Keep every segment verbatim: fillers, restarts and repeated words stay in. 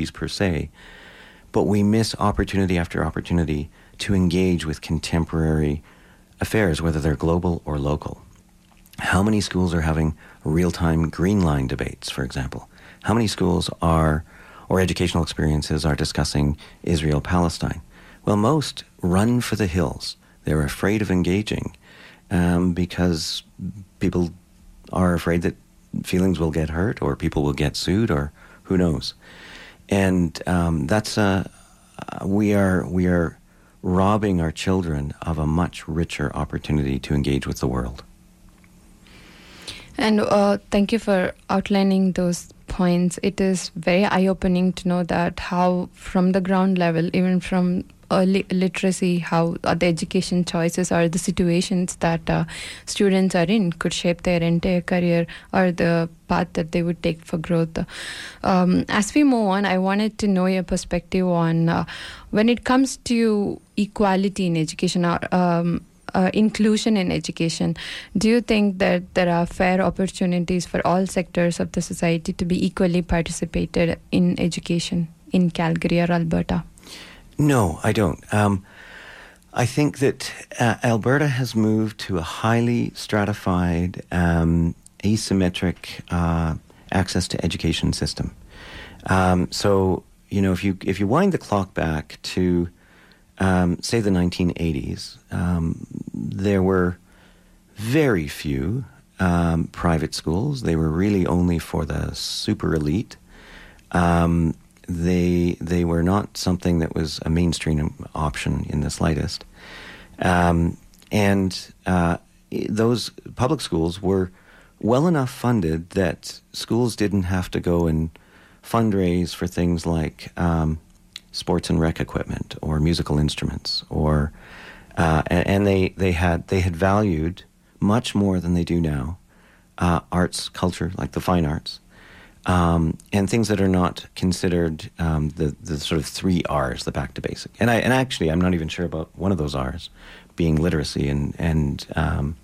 duties per se, but we miss opportunity after opportunity to engage with contemporary affairs, whether they're global or local. How many schools are having real-time Green Line debates, for example? How many schools are, or educational experiences are discussing Israel-Palestine? Well, most run for the hills. They're afraid of engaging um, because people are afraid that feelings will get hurt or people will get sued or who knows. And um, that's a, uh, we are we are robbing our children of a much richer opportunity to engage with the world. And uh, thank you for outlining those points. It is very eye-opening to know that how from the ground level, even from early literacy, how uh, the education choices or the situations that uh, students are in could shape their entire career or the path that they would take for growth. Um, as we move on, I wanted to know your perspective on uh, when it comes to equality in education or um, Uh, inclusion in education. Do you think that there are fair opportunities for all sectors of the society to be equally participated in education in Calgary or Alberta? No, I don't. Um, I think that uh, Alberta has moved to a highly stratified, um, asymmetric uh, access to education system. Um, so, you know, if you if you wind the clock back to Um, say the nineteen eighties, um, there were very few um, private schools. They were really only for the super elite. Um, they they were not something that was a mainstream option in the slightest. Um, and uh, those public schools were well enough funded that schools didn't have to go and fundraise for things like um, sports and rec equipment or musical instruments, or uh, and, and they they had they had valued much more than they do now uh, arts, culture, like the fine arts, um, and things that are not considered um, the the sort of three R's, the back to basic. And I and actually I'm not even sure about one of those R's, being literacy and and um,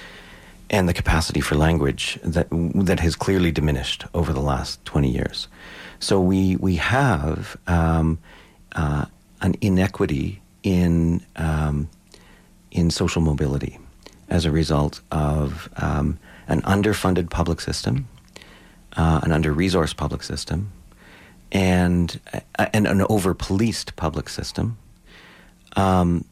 and the capacity for language that that has clearly diminished over the last twenty years. So we we have um, uh, an inequity in um, in social mobility as a result of um, an underfunded public system, uh, an under-resourced public system, and uh, and an over-policed public system, um,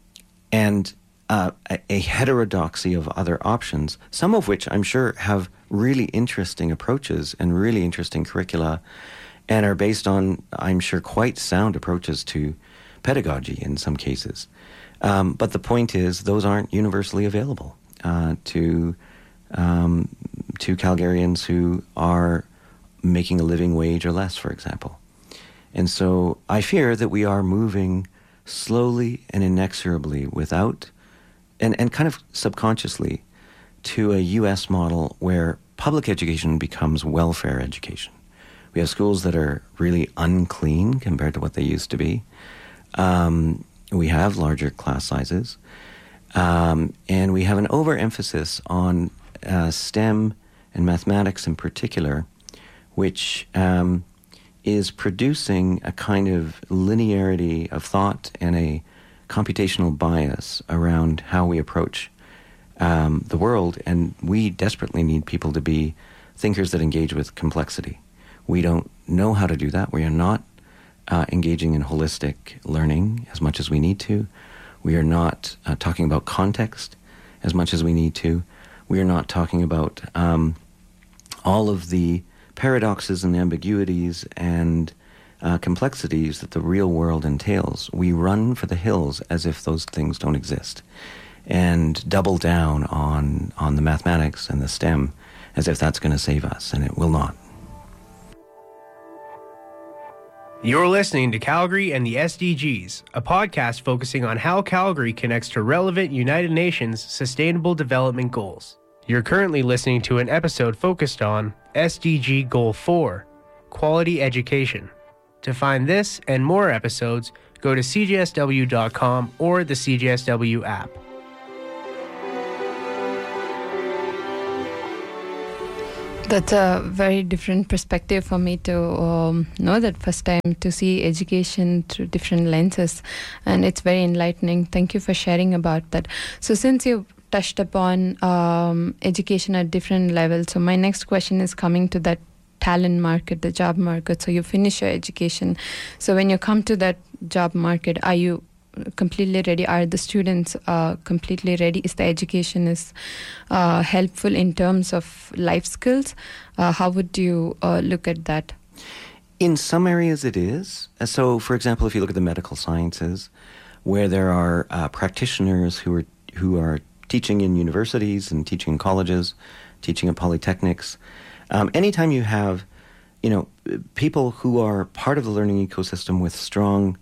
and uh, a, a heterodoxy of other options, some of which I'm sure have really interesting approaches and really interesting curricula, and are based on, I'm sure, quite sound approaches to pedagogy in some cases. Um, but the point is, those aren't universally available uh, to um, to Calgarians who are making a living wage or less, for example. And so I fear that we are moving slowly and inexorably without, and, and kind of subconsciously, to a U S model where public education becomes welfare education. We have schools that are really unclean compared to what they used to be. Um, we have larger class sizes. Um, and we have an overemphasis on uh, STEM and mathematics in particular, which um, is producing a kind of linearity of thought and a computational bias around how we approach um, the world. And we desperately need people to be thinkers that engage with complexity. We don't know how to do that. We are not uh, engaging in holistic learning as much as we need to. We are not uh, talking about context as much as we need to. We are not talking about um, all of the paradoxes and ambiguities and uh, complexities that the real world entails. We run for the hills as if those things don't exist, and double down on, on the mathematics and the STEM as if that's going to save us, and it will not. You're listening to Calgary and the S D Gs, a podcast focusing on how Calgary connects to relevant United Nations Sustainable Development Goals. You're currently listening to an episode focused on S D G Goal four, Quality Education. To find this and more episodes, go to c j s w dot com or the C J S W app. That's a very different perspective for me to um, know that first time, to see education through different lenses, and it's very enlightening. Thank you for sharing about that. So since you touched upon um, education at different levels, so my next question is coming to that talent market, the job market. So you finish your education. So when you come to that job market, are you completely ready? Are the students uh, completely ready? Is the education is uh, helpful in terms of life skills? Uh, how would you uh, look at that? In some areas it is. So, for example, if you look at the medical sciences, where there are uh, practitioners who are who are teaching in universities and teaching in colleges, teaching at polytechnics, um, anytime you have, you know, people who are part of the learning ecosystem with strong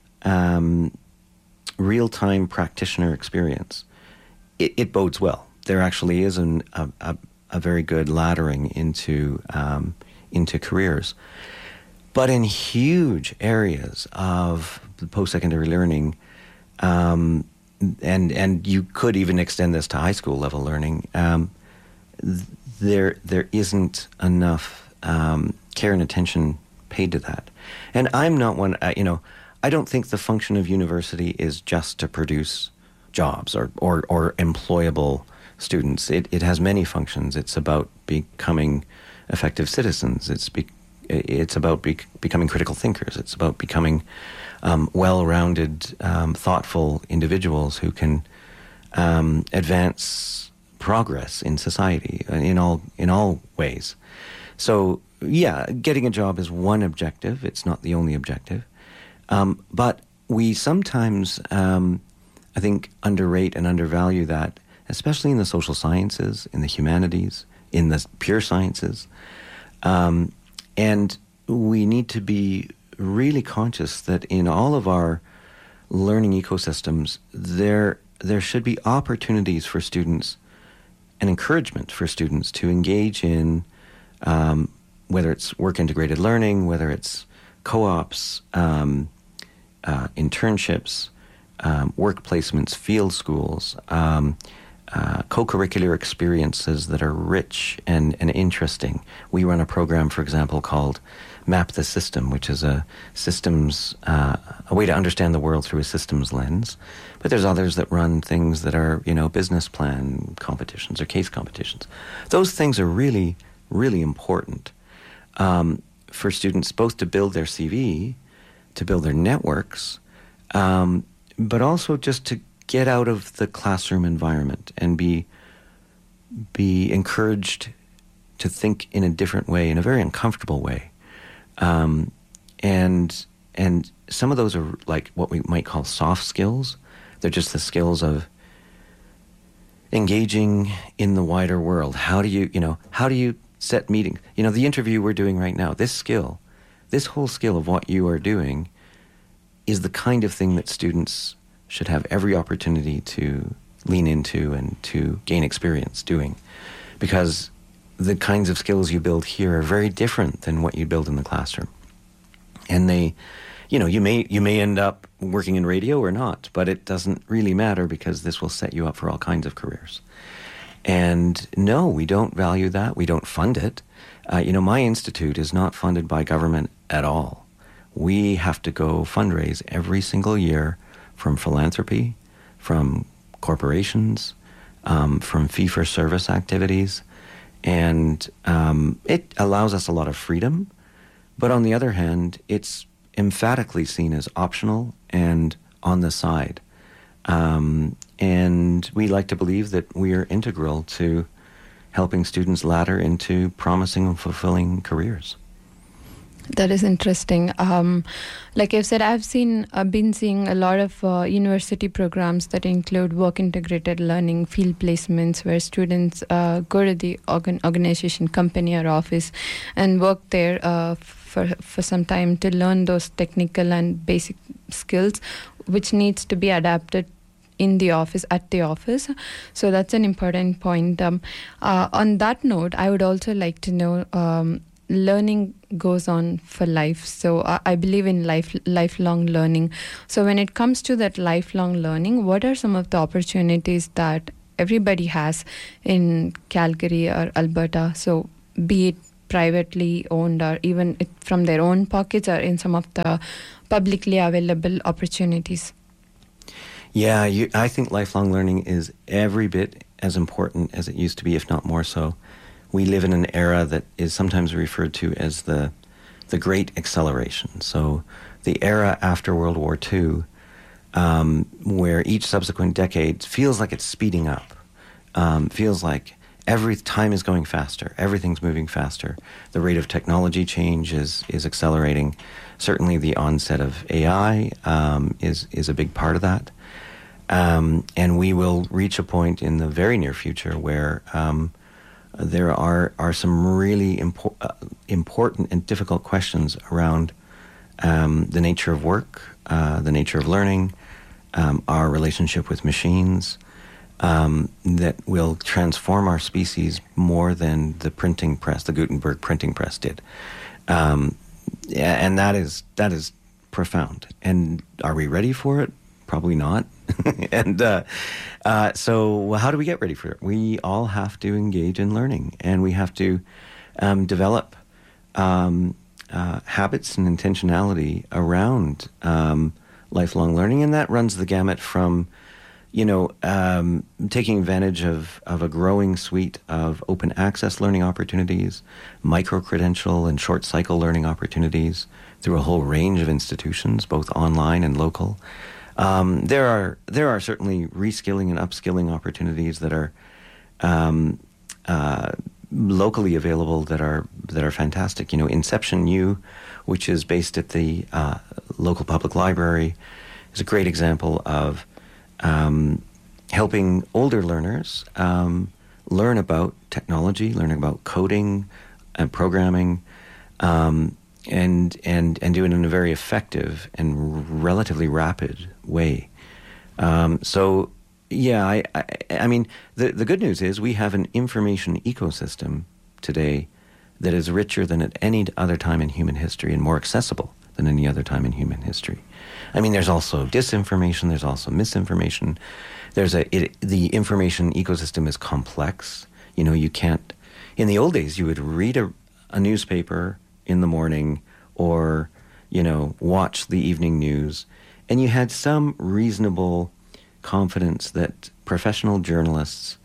um, real-time practitioner experience, it, it bodes well. There actually is an, a, a, a very good laddering into um, into careers. But in huge areas of post-secondary learning, um, and and you could even extend this to high school level learning, um, th- there there isn't enough um, care and attention paid to that. And I'm not one, uh, you know, I don't think the function of university is just to produce jobs or, or, or employable students. It, it has many functions. It's about becoming effective citizens. It's be, it's about be, becoming critical thinkers. It's about becoming um, well-rounded, um, thoughtful individuals who can um, advance progress in society in all in all ways. So, yeah, getting a job is one objective. It's not the only objective. Um, but we sometimes, um, I think, underrate and undervalue that, especially in the social sciences, in the humanities, in the pure sciences. Um, and we need to be really conscious that in all of our learning ecosystems, there there should be opportunities for students and encouragement for students to engage in, um, whether it's work-integrated learning, whether it's co-ops, um, uh, internships, um, work placements, field schools, um, uh, co-curricular experiences that are rich and, and interesting. We run a program, for example, called Map the System, which is a systems, uh, a way to understand the world through a systems lens. But there's others that run things that are, you know, business plan competitions or case competitions. Those things are really, really important um, for students both to build their C V, to build their networks, um, but also just to get out of the classroom environment and be be encouraged to think in a different way, in a very uncomfortable way. Um, and and some of those are like what we might call soft skills. They're just the skills of engaging in the wider world. How do you, you know, how do you set meetings? You know, the interview we're doing right now, this skill, this whole skill of what you are doing is the kind of thing that students should have every opportunity to lean into and to gain experience doing. Because the kinds of skills you build here are very different than what you build in the classroom. And they, you know, you may you may end up working in radio or not, but it doesn't really matter because this will set you up for all kinds of careers. And no, we don't value that. We don't fund it. Uh, you know, my institute is not funded by government at all. We have to go fundraise every single year from philanthropy, from corporations, um, from fee-for-service activities. And um, it allows us a lot of freedom. But on the other hand, it's emphatically seen as optional and on the side. Um, and we like to believe that we are integral to helping students ladder into promising and fulfilling careers. That is interesting. Um, like I've said, I've seen, I've been seeing a lot of uh, university programs that include work-integrated learning, field placements, where students uh, go to the organ- organization, company, or office, and work there uh, for for some time to learn those technical and basic skills, which needs to be adapted in the office, at the office. So that's an important point. Um, uh, on that note, I would also like to know. Um, learning goes on for life, so I, I believe in life lifelong learning. So when it comes to that lifelong learning, what are some of the opportunities that everybody has in Calgary or Alberta? So be it privately owned or even it from their own pockets or in some of the publicly available opportunities. Yeah, you, I think lifelong learning is every bit as important as it used to be, if not more so. We live in an era that is sometimes referred to as the the Great Acceleration. So the era after World War Two, um, where each subsequent decade feels like it's speeding up, um, feels like every time is going faster, everything's moving faster. The rate of technology change is is accelerating. Certainly the onset of A I um, is, is a big part of that. Um, and we will reach a point in the very near future where um, there are are some really impo- uh, important and difficult questions around um, the nature of work, uh, the nature of learning, um, our relationship with machines, um, that will transform our species more than the printing press, the Gutenberg printing press did. Um, and that is that is profound. And are we ready for it? Probably not. and uh, uh, so how do we get ready for it? We all have to engage in learning, and we have to um, develop um, uh, habits and intentionality around um, lifelong learning, and that runs the gamut from, you know, um, taking advantage of, of a growing suite of open access learning opportunities, micro-credential and short-cycle learning opportunities through a whole range of institutions, both online and local. Um, there are there are certainly reskilling and upskilling opportunities that are um, uh, locally available that are that are fantastic. You know, Inception U, which is based at the uh, local public library, is a great example of um, helping older learners um, learn about technology, learning about coding and programming. Um, and and and do it in a very effective and relatively rapid way. Um, so, yeah, I, I I mean, the the good news is we have an information ecosystem today that is richer than at any other time in human history and more accessible than any other time in human history. I mean, there's also disinformation, there's also misinformation. There's a it, the information ecosystem is complex. You know, you can't. In the old days, you would read a, a newspaper in the morning, or, you know, watch the evening news, and you had some reasonable confidence that professional journalists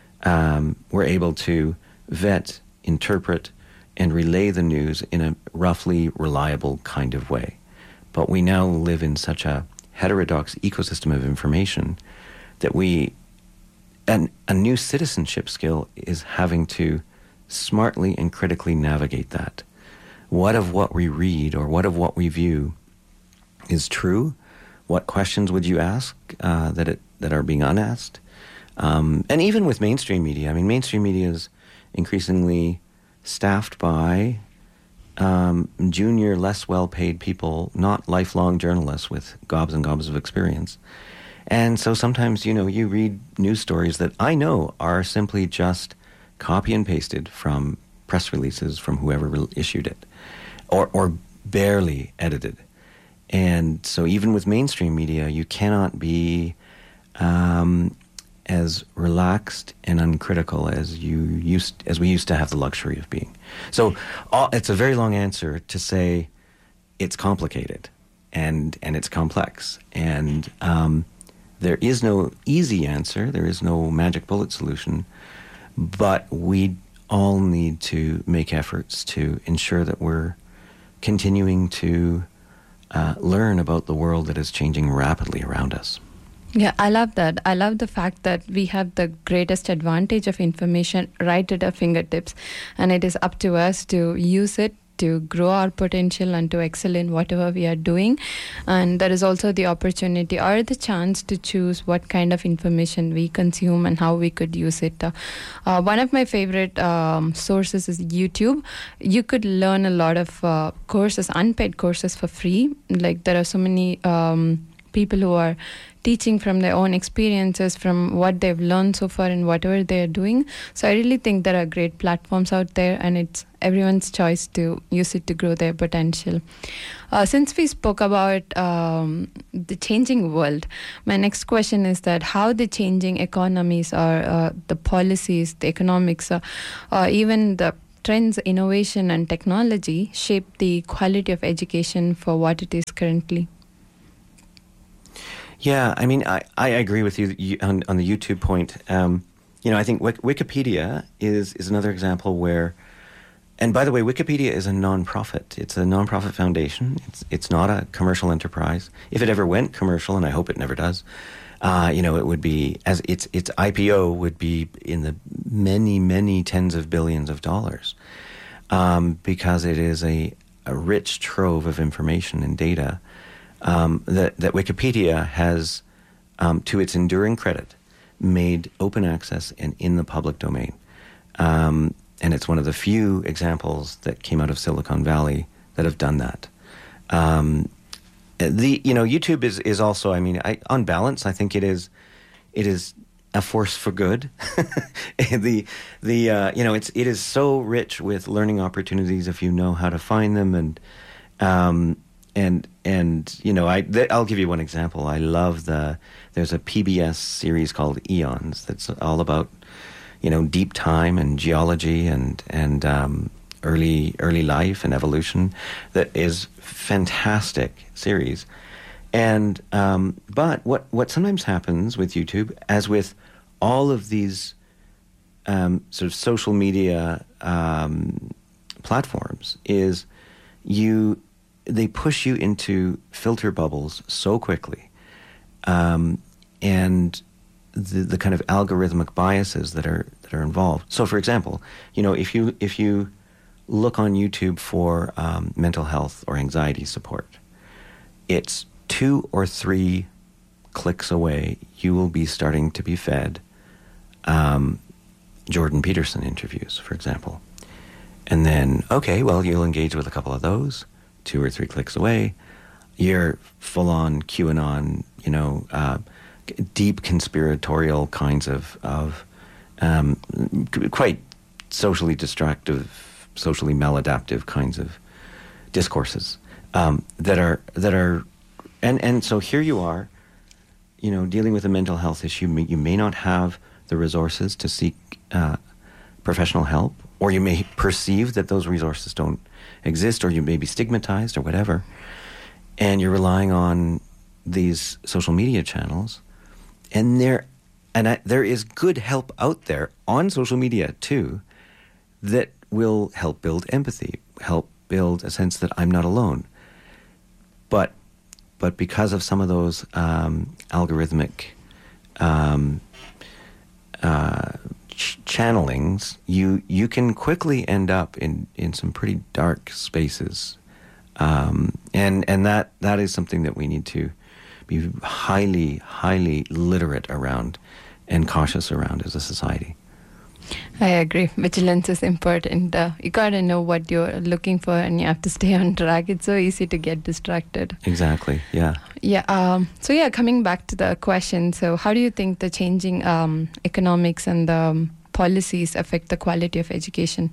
um, were able to vet, interpret, and relay the news in a roughly reliable kind of way. But we now live in such a heterodox ecosystem of information that we, and a new citizenship skill is having to smartly and critically navigate that. What of what we read or what of what we view is true? What questions would you ask uh, that it, that are being unasked? Um, and even with mainstream media, I mean, mainstream media is increasingly staffed by um, junior, less well-paid people, not lifelong journalists with gobs and gobs of experience. And so sometimes, you know, you read news stories that I know are simply just copy and pasted from press releases from whoever re- issued it, or or barely edited. And so even with mainstream media, you cannot be um, as relaxed and uncritical as you used as we used to have the luxury of being. So all, it's a very long answer to say it's complicated and and it's complex, and um, there is no easy answer. There is no magic bullet solution, but we all need to make efforts to ensure that we're continuing to uh, learn about the world that is changing rapidly around us. Yeah, I love that. I love the fact that we have the greatest advantage of information right at our fingertips, and it is up to us to use it to grow our potential and to excel in whatever we are doing. And there is also the opportunity or the chance to choose what kind of information we consume and how we could use it. Uh, uh, one of my favorite um, sources is YouTube. You could learn a lot of uh, courses, unpaid courses for free. Like there are so many um, people who are teaching from their own experiences, from what they've learned so far and whatever they're doing. So I really think there are great platforms out there, and it's everyone's choice to use it to grow their potential. Uh, since we spoke about um, the changing world, my next question is that how the changing economies or uh, the policies, the economics, uh, uh, even the trends, innovation, and technology shape the quality of education for what it is currently? Yeah, I mean, I, I agree with you on, on the YouTube point. Um, you know, I think Wikipedia is, is another example where, and by the way, Wikipedia is a non-profit. It's a non-profit foundation. It's it's not a commercial enterprise. If it ever went commercial, and I hope it never does, uh, you know, it would be, as its its I P O would be in the many, many tens of billions of dollars, um, because it is a, a rich trove of information and data um, that, that Wikipedia has, um, to its enduring credit, made open access and in the public domain. Um, and it's one of the few examples that came out of Silicon Valley that have done that. Um, the you know YouTube is is also, I mean, I, on balance, I think it is it is a force for good. the the uh, you know it's it is so rich with learning opportunities if you know how to find them, and um, and and you know I th- I'll give you one example. I love the there's a P B S series called Eons that's all about, you know, deep time and geology and and um, early early life and evolution. That is fantastic series. And um, but what what sometimes happens with YouTube, as with all of these um, sort of social media um, platforms, is you they push you into filter bubbles so quickly, um, and the the kind of algorithmic biases that are that are involved. So, for example, you know, if you if you look on YouTube for um, mental health or anxiety support, it's two or three clicks away, you will be starting to be fed um, Jordan Peterson interviews, for example. And then, okay, well, you'll engage with a couple of those, two or three clicks away. You're full-on QAnon, you know, uh, deep conspiratorial kinds of, of um, quite socially destructive, socially maladaptive kinds of discourses um, that are that are, and and so here you are, you know, dealing with a mental health issue. You may not have the resources to seek uh, professional help, or you may perceive that those resources don't exist, or you may be stigmatized or whatever, and you're relying on these social media channels, and there, and I, there is good help out there on social media too, that will help build empathy, help build a sense that I'm not alone. But, but because of some of those um, algorithmic um, uh, ch- channelings, you you can quickly end up in, in some pretty dark spaces, um, and and that that is something that we need to be highly highly literate around and cautious around as a society. I agree. Vigilance is important. Uh, you got to know what you're looking for, and you have to stay on track. It's so easy to get distracted. Exactly. Yeah. Yeah. Um, so yeah, coming back to the question. So, how do you think the changing um, economics and the um, policies affect the quality of education?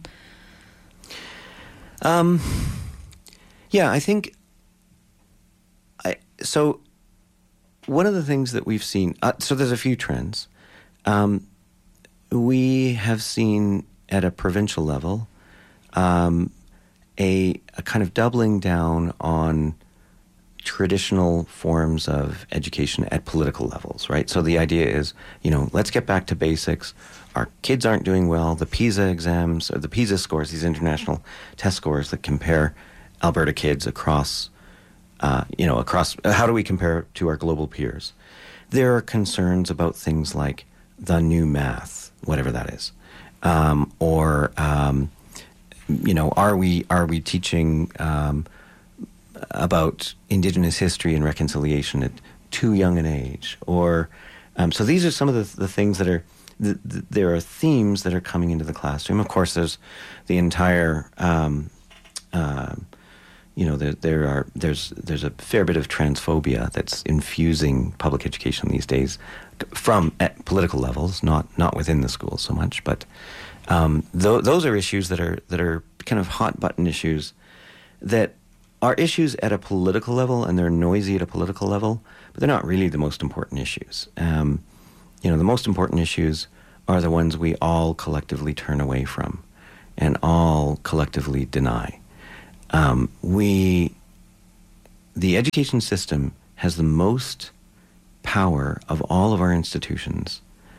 Um. Yeah, I think. I so. One of the things that we've seen. Uh, so there's a few trends. Um, We have seen at a provincial level um, a, a kind of doubling down on traditional forms of education at political levels, right? So the idea is, you know, let's get back to basics. Our kids aren't doing well. The PISA exams, or the PISA scores, these international test scores that compare Alberta kids across, uh, you know, across, how do we compare to our global peers? There are concerns about things like the new math, whatever that is, um, or um, you know, are we are we teaching um, about Indigenous history and reconciliation at too young an age? Or um, so these are some of the, the things that are. The, the, there are themes that are coming into the classroom. Of course, there's the entire. Um, uh, you know, there there are there's there's a fair bit of transphobia that's infusing public education these days, from at political levels, not not within the schools so much, but um, th- those are issues that are that are kind of hot button issues that are issues at a political level, and they're noisy at a political level, but they're not really the most important issues. Um, you know, the most important issues are the ones we all collectively turn away from, and all collectively deny. Um, we, the education system has the most power of all of our institutions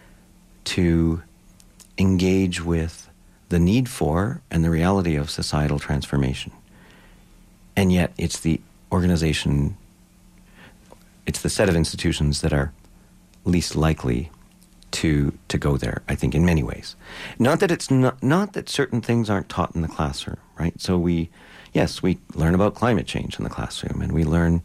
to engage with the need for and the reality of societal transformation. And yet it's the organization, it's the set of institutions that are least likely to to go there, I think, in many ways. Not that it's not, not that certain things aren't taught in the classroom, right? So we, yes, we learn about climate change in the classroom, and we learn,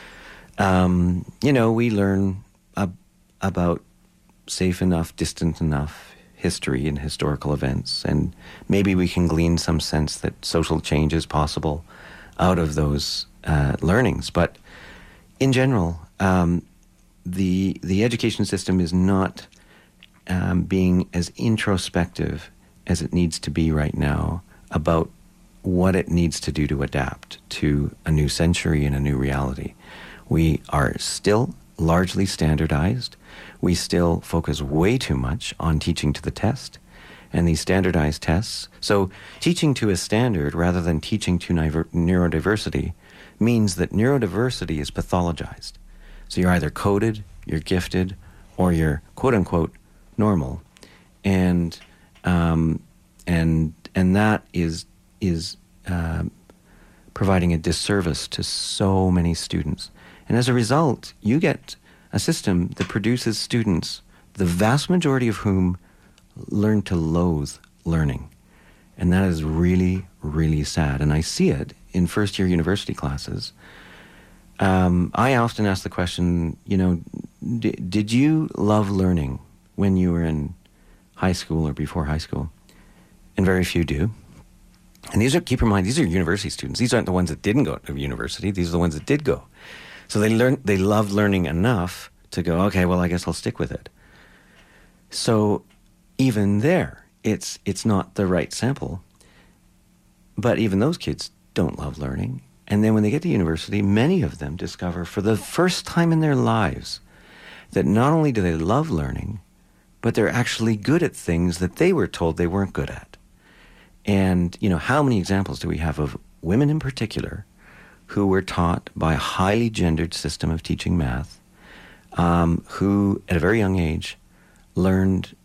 um, you know, we learn ab- about safe enough, distant enough history and historical events, and maybe we can glean some sense that social change is possible out of those uh, learnings. But in general, um, the the education system is not um, being as introspective as it needs to be right now about what it needs to do to adapt to a new century and a new reality. We are still largely standardized. We still focus way too much on teaching to the test and these standardized tests. So teaching to a standard rather than teaching to niver- neurodiversity means that neurodiversity is pathologized. So you're either coded, you're gifted, or you're quote-unquote normal. And um, and and that is, is uh, providing a disservice to so many students. And as a result, you get a system that produces students, the vast majority of whom learn to loathe learning. And that is really, really sad. And I see it in first-year university classes. Um, I often ask the question, you know, d- did you love learning when you were in high school or before high school? And very few do. And these are, keep in mind, these are university students. These aren't the ones that didn't go to university. These are the ones that did go. So they learn, they love learning enough to go, okay, well, I guess I'll stick with it. So even there, it's it's not the right sample. But even those kids don't love learning. And then when they get to university, many of them discover for the first time in their lives that not only do they love learning, but they're actually good at things that they were told they weren't good at. And, you know, how many examples do we have of women in particular who were taught by a highly gendered system of teaching math, um, who at a very young age learned,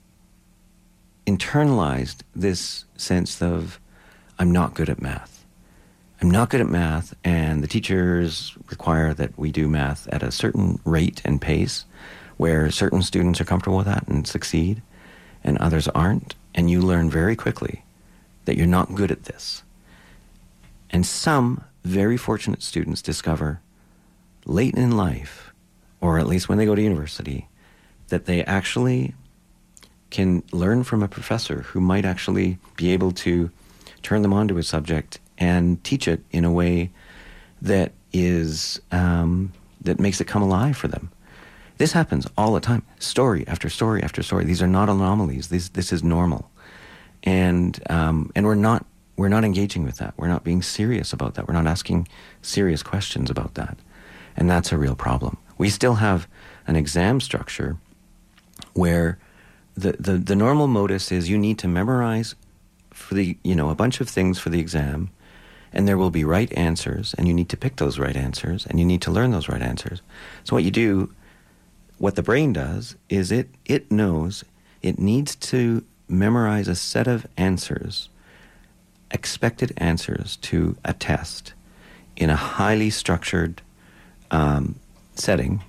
internalized this sense of, I'm not good at math. I'm not good at math, and the teachers require that we do math at a certain rate and pace where certain students are comfortable with that and succeed, and others aren't, and you learn very quickly that you're not good at this. And some very fortunate students discover late in life, or at least when they go to university, that they actually can learn from a professor who might actually be able to turn them onto a subject and teach it in a way that is um, that makes it come alive for them. This happens all the time, story after story after story. These are not anomalies. This this is normal, and um, and we're not we're not engaging with that. We're not being serious about that. We're not asking serious questions about that, and that's a real problem. We still have an exam structure where the the, the normal modus is you need to memorize for the you know a bunch of things for the exam. And there will be right answers, and you need to pick those right answers, and you need to learn those right answers. So what you do, what the brain does, is it it knows it needs to memorize a set of answers, expected answers to a test in a highly structured um, setting.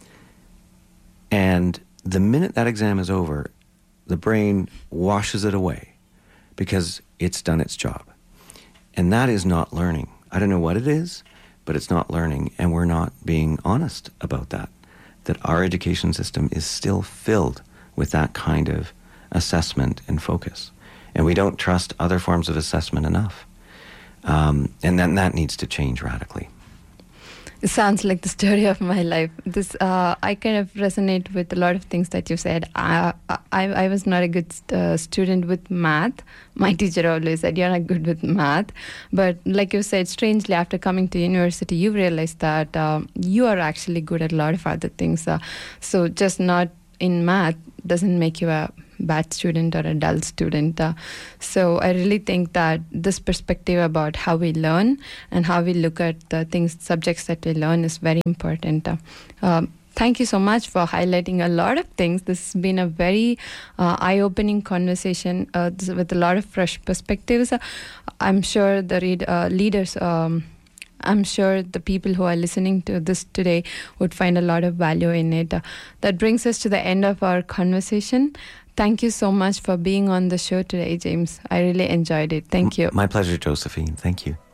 And the minute that exam is over, the brain washes it away because it's done its job. And that is not learning. I don't know what it is, but it's not learning, and we're not being honest about that, that our education system is still filled with that kind of assessment and focus. And we don't trust other forms of assessment enough. Um, and then that needs to change radically. It sounds like the story of my life. This uh, I kind of resonate with a lot of things that you said. I I, I was not a good uh, student with math. My teacher always said, you're not good with math. But like you said, strangely, after coming to university, you realize that um, you are actually good at a lot of other things. Uh, so just not in math doesn't make you a bad student or a dull student. Uh, so I really think that this perspective about how we learn and how we look at the things, subjects that we learn is very important. Uh, um, Thank you so much for highlighting a lot of things. This has been a very uh, eye-opening conversation uh, with a lot of fresh perspectives. Uh, I'm sure the read, uh, leaders, um, I'm sure the people who are listening to this today would find a lot of value in it. Uh, that brings us to the end of our conversation. Thank you so much for being on the show today, James. I really enjoyed it. Thank you. My pleasure, Josephine. Thank you.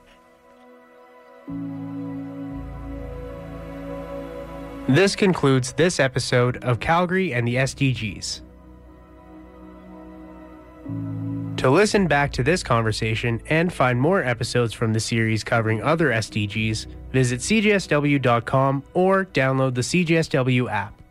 This concludes this episode of Calgary and the S D Gs. To listen back to this conversation and find more episodes from the series covering other S D Gs, visit c j s w dot com or download the C J S W app.